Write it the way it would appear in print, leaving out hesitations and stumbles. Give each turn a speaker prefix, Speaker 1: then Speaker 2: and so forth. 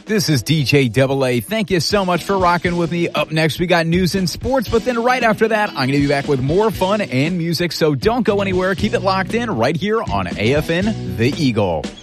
Speaker 1: This is DJ Double A. Thank you so much for rocking with me. Up next, we got news and sports, but then right after that, I'm going to be back with more fun and music, so don't go anywhere. Keep it locked in right here on AFN The Eagle.